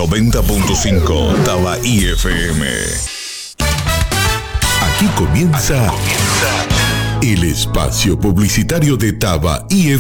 90.5 Tabaí FM. Aquí comienza el espacio publicitario de Tabaí